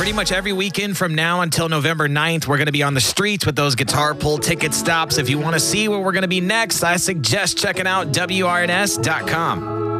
pretty much every weekend from now until November 9th, we're going to be on the streets with those Guitar Pull ticket stops. If you want to see where we're going to be next, I suggest checking out WRNS.com.